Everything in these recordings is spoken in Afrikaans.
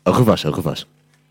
Gewas.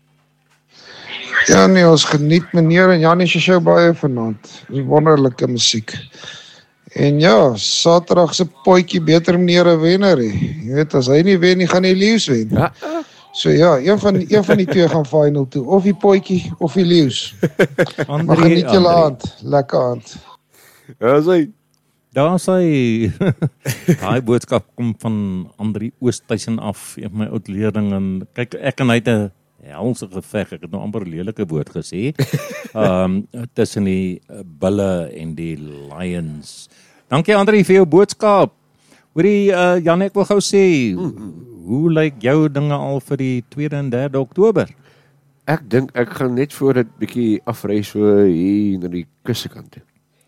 Ja nee, ons geniet meneer en Janie se show baie vanaand. Dis wonderlike musiek. En ja, Saterdag se potjie beter meneer 'n wenner hè. Jy weet as hy nie wen nie, gaan hy Leeu's wen. Ja. So ja, een van die twee gaan final toe, of die potjie of die Leeu's. Maar geniet julle aand, lekker aand. Ja, sê. Daar sê daai boodskap kom van Andri Oosthuizen af, een van my oud leerling en kyk ek en hy het 'n helse geveg. Ek het nou amper 'n lelike woord gesê. Tussen die bulle en die lions. Dankie Andri vir jou boodskap. Hoorie Jan, ek wil gou sê, hoe lyk jou dinge al vir die 2de en 3de Oktober? Ek dink ek gaan net voor dit bietjie afreis so hier na die kuskant toe.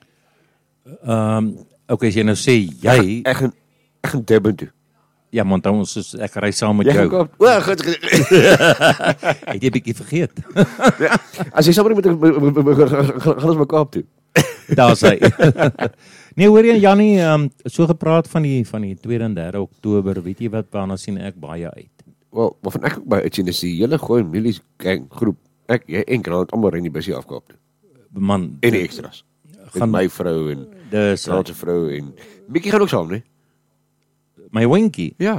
Okay, as jy nou sê jy Ek gaan Durban toe. ja, want ons ek ry saam met jou. Goed. Het jy bietjie vergeet? As jy saam met gaan ons mekaar toe. Daar sê. Nee, hoor jy Jannie, so gepraat van die 2de en 3de Oktober, weet jy wat waarna sien ek baie uit? Wel, maar van ek ook baie uitsien is die hele gooi milies gang groep. Jy en Grant almal ry in die busie afkaap toe. Man, En die extras. Gaan my vrou en dis Grant se vrou en bietjie gaan ook saam, nee. my winkie. Ja.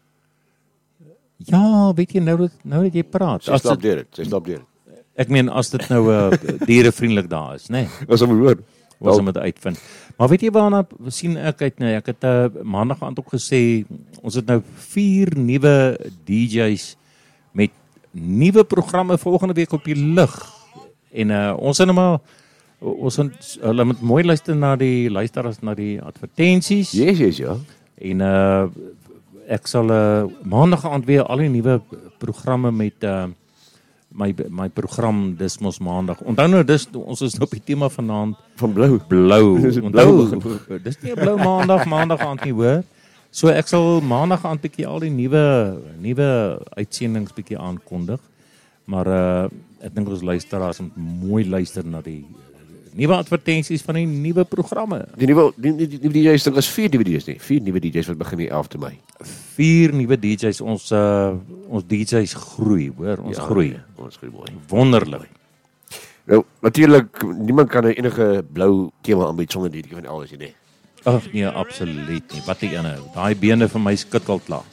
Ja, weet jy nou dat jy praat. Sy stap deur dit. Ek meen as dit nou dierevriendelik daar is, né? Ons moet hoor. Ons moet uitvind. Maar weet jy waarna sien ek uit nou? Ek het maandag aand ook gesê ons het nou 4 nuwe DJ's met nuwe programme volgende week op die lug. En ons het nou maar hulle moet mooi luister na die luisteraars na die advertensies. Yes, ja. En ek sal maandag aand weer al die nuwe programme met my program dis mos maandag. Onthou nou ons is nou op die tema vanaand van blou. Onthou, dis nie 'n blou maandag aand nie, hoor. So ek sal maandag aand bietjie al die nuwe uitsendings bietjie aankondig. Maar ek dink ons luisteraars moet mooi luister na die nuwe advertensies van die nuwe programme. Die nuwe DJ's dink is 4 nuwe DJ's nie. 4 nuwe DJ's wat begin die 11de Mei. 4 nuwe DJ's, ons DJ's groei, hoor, ons groei. Nee, ons groei mooi. Wonderlik. Nou, natuurlik niemand kan enige blou tema aanbied sonder die van alles hier nie. Ag nee, absoluut nie. Wat die ene, daai bene vir my skittel klaar.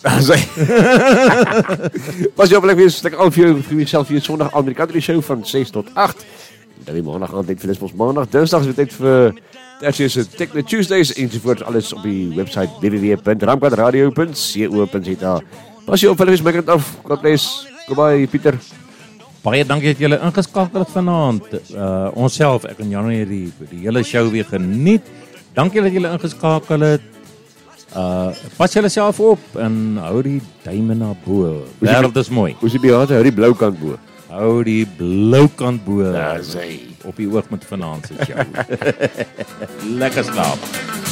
Pas jy op, ek wees ek al vir jouself hier Sondag aan die country show van 6 tot 8. Dan die maandag aan tyd vir ons maandag, dinsdag is tyd vir Thursdays en Techno Tuesdays ensovoorts alles op die website www.ramkradradio.co.za. Pas jy op, hulle is my kant af. God bless. Goodbye Pieter. Baie dankie dat julle ingeskakel het vanaand. Ons self, ek en Jan het die hele show weer geniet. Dankie dat julle ingeskakel het. Pas julle self op en hou die duime na bo. Wêreld is mooi. Hoe is die beate? Hou die blou kant bo. Hou die blou kant bo. Daar sê. Op die oog met vanaand se show. Lekker slaap.